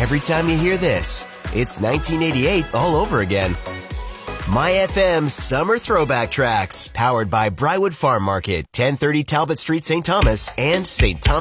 every time you hear this, it's 1988 all over again. My FM Summer Throwback Tracks, powered by Brywood Farm Market, 1030 Talbot Street, St. Thomas, and St. Thomas.